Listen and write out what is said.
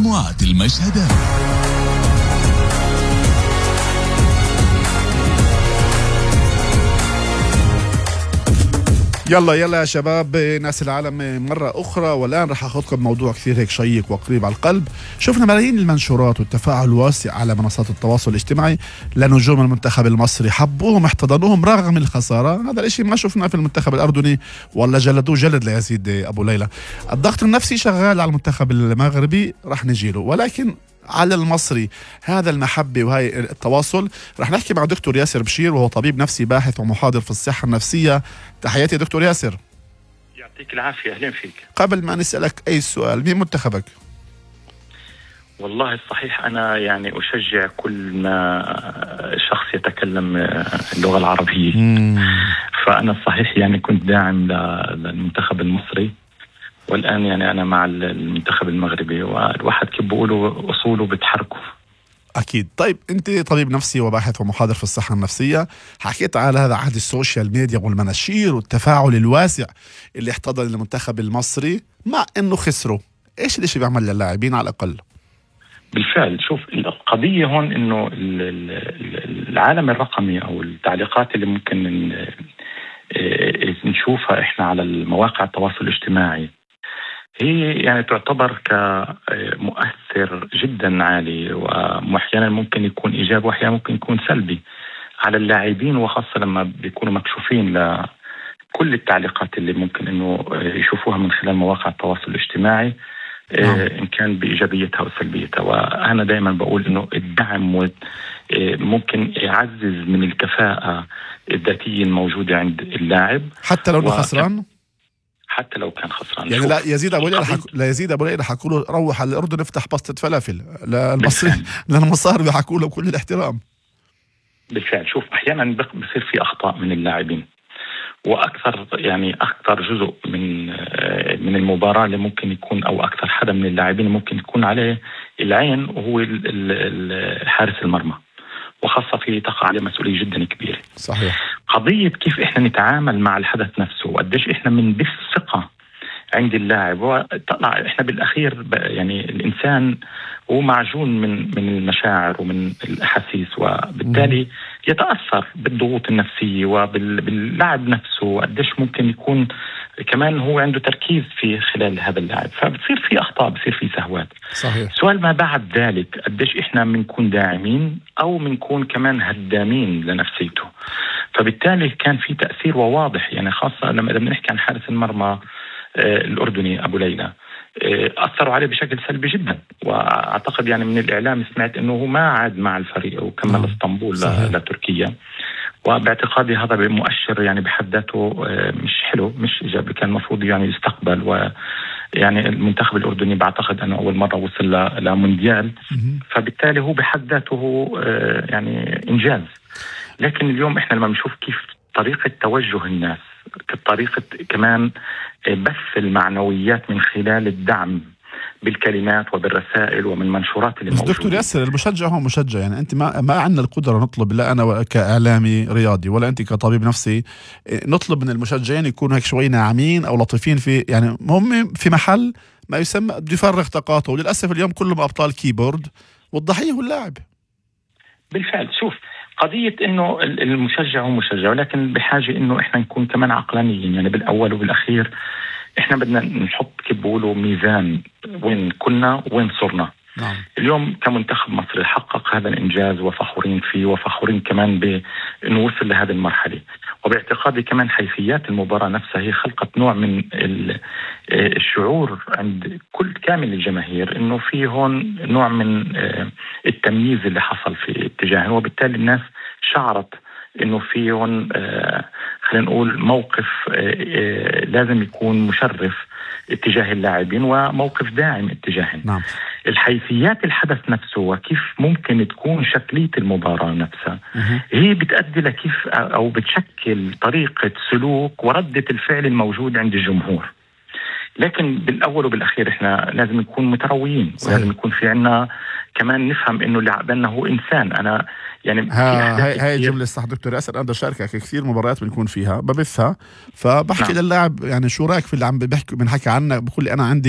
مجموعة المشهد. يلا يا شباب، ناس العالم مرة أخرى، والآن رح أخذكم موضوع كثير هيك شيق وقريب على القلب. شفنا ملايين المنشورات والتفاعل الواسع على منصات التواصل الاجتماعي لنجوم المنتخب المصري، حبوهم احتضنوهم رغم الخسارة. هذا الاشي ما شفناه في المنتخب الأردني، ولا جلدوه جلد ليزيد أبو ليلى. الضغط النفسي شغال على المنتخب المغربي، رح نجيله، ولكن على المصري هذا المحبة وهي التواصل. رح نحكي مع دكتور ياسر بشير، وهو طبيب نفسي باحث ومحاضر في الصحة النفسية. تحياتي دكتور ياسر. يعطيك العافية، أهلا فيك. قبل ما نسألك أي سؤال، مين منتخبك؟ والله الصحيح أنا يعني أشجع كل ما شخص يتكلم اللغة العربية. فأنا الصحيح يعني كنت داعم للمنتخب المصري، والآن يعني أنا مع المنتخب المغربي، والواحد كيف بيقولوا أصوله بتحركه. أكيد. طيب أنت طبيب نفسي وباحث ومحاضر في الصحة النفسية، حكيت على هذا عهد السوشيال ميديا والمناشير والتفاعل الواسع اللي احتضن المنتخب المصري مع أنه خسروا. إيش الاشي بيعمل للاعبين على الأقل؟ بالفعل شوف، القضية هون أنه العالم الرقمي أو التعليقات اللي ممكن نشوفها إحنا على المواقع التواصل الاجتماعي هي يعني تعتبر كمؤثر جدا عالي، وأحيانا ممكن يكون إيجابي وأحيانا ممكن يكون سلبي على اللاعبين، وخاصة لما بيكونوا مكشوفين لكل التعليقات اللي ممكن إنه يشوفوها من خلال مواقع التواصل الاجتماعي، إن كان بإيجابيتها وسلبيتها. وأنا دائما بقول إنه الدعم ممكن يعزز من الكفاءة الذاتية الموجودة عند اللاعب حتى لو خسران، حتى لو كان خسران. يعني لا يزيد أبو ليلى حكوا له روح على الأردن افتح بسطة فلافل. للمصري للمصار بيحكوا له بكل الاحترام. بالفعل شوف، أحيانا بصير في أخطاء من اللاعبين، وأكثر جزء من المباراة اللي ممكن يكون، أو أكثر حدا من اللاعبين ممكن يكون عليه العين، وهو حارس المرمى، وخاصة في تقع عليه مسؤولية جدا كبيرة. صحيح. قضية كيف إحنا نتعامل مع الحدث نفسه، وقديش إحنا بنبث ثقة عند اللاعب. وطلع إحنا بالأخير يعني الإنسان هو معجون من المشاعر ومن الأحاسيس، وبالتالي يتأثر بالضغوط النفسية وباللاعب نفسه، قديش ممكن يكون كمان هو عنده تركيز في خلال هذا اللاعب، فبصير في أخطاء، بصير في سهوات. صحيح. سؤال ما بعد ذلك، قديش إحنا بنكون داعمين أو بنكون كمان هدامين لنفسيته. فبالتالي كان في تأثير وواضح، يعني خاصة لما بنحكي عن حارس المرمى الأردني أبو ليلى، أثروا عليه بشكل سلبي جدا. وأعتقد يعني من الإعلام سمعت أنه هو ما عاد مع الفريق وكمل اسطنبول لتركيا، وباعتقادي هذا مؤشر يعني بحد ذاته مش حلو، مش إيجابي. كان المفروض يعني يستقبل، ويعني المنتخب الأردني بعتقد أنه أول مرة وصل لمونديال، فبالتالي هو بحد ذاته يعني إنجاز. لكن اليوم إحنا لما نشوف كيف طريقة توجه الناس، كطريقة كمان بث المعنويات من خلال الدعم بالكلمات وبالرسائل ومن منشورات اللي موجودة. دكتور ياسر، المشجع هو مشجع، يعني أنت ما عندنا القدرة نطلب، لا أنا كإعلامي رياضي ولا أنت كطبيب نفسي نطلب من المشجعين يكونوا هيك شوي ناعمين أو لطيفين، في يعني هم في محل ما يسمى بده يفرغ طاقاته. وللأسف اليوم كلهم أبطال كيبورد، والضحية هو اللاعب. بالفعل شوف، قضية إنه المشجع هو مشجع، ولكن بحاجة إنه إحنا نكون كمان عقلانيين. يعني بالأول وبالأخير إحنا بدنا نحط كيف بقولوا ميزان وين كنا وين صرنا. نعم. اليوم كمنتخب مصر حقق هذا الإنجاز وفخورين فيه، وفخورين كمان بأنه وصل لهذه المرحلة. وباعتقادي كمان حيثيات المباراة نفسها هي خلقت نوع من الشعور عند كامل الجماهير إنه في هون نوع من التمييز اللي حصل في اتجاهه، وبالتالي الناس شعرت إنه في هون خلينا نقول موقف لازم يكون مشرف اتجاه اللاعبين وموقف داعم اتجاههم. نعم. الحيثيات الحدث نفسه وكيف ممكن تكون شكلية المباراة نفسها هي بتؤدي لكيف أو بتشكل طريقة سلوك وردة الفعل الموجود عند الجمهور. لكن بالأول وبالأخير إحنا لازم نكون مترويين، ولازم يكون في عنا كمان نفهم إنه لاعبنا هو إنسان. أنا يعني هاي الجملة الصح دكتور ياسر. أنا بدي أشاركك كثير مباريات بنكون فيها ببثها، فبحكي للاعب يعني شو رأيك في اللي عم بنحكي عنك، بقول لي أنا عندي